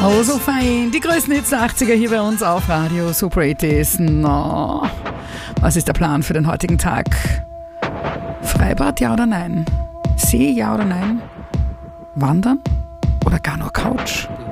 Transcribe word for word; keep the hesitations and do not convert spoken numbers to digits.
Oh, so fein. Die größten Hits der achtziger hier bei uns auf Radio Super achtziger. No. Was ist der Plan für den heutigen Tag? Freibad, ja oder nein? See, ja oder nein? Wandern? Oder gar nur Couch?